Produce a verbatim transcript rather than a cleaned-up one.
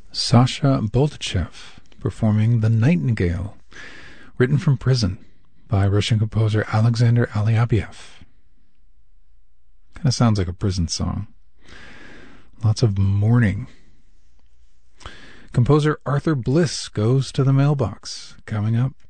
Sasha Boltachev performing The Nightingale, written from prison by Russian composer Alexander Alyabiev. Kind of sounds like a prison song. Lots of mourning. Composer Arthur Bliss goes to the mailbox. Coming up